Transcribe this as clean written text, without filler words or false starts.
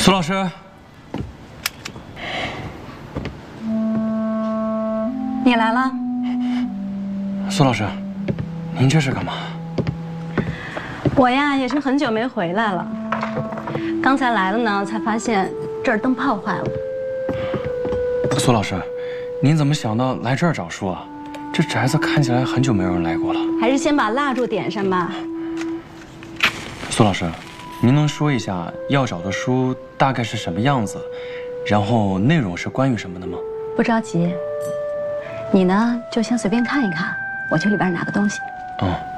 苏老师， 你来了。 苏老师，您这是干嘛？ 我呀也是很久没回来了，刚才来了呢，才发现这儿灯泡坏了。 苏老师，您怎么想到来这儿找书啊？这宅子看起来很久没有人来过了。 还是先把蜡烛点上吧。 苏老师，您能说一下要找的书大概是什么样子，然后内容是关于什么的吗？ 不着急，你呢就先随便看一看，我去里边拿个东西。 嗯。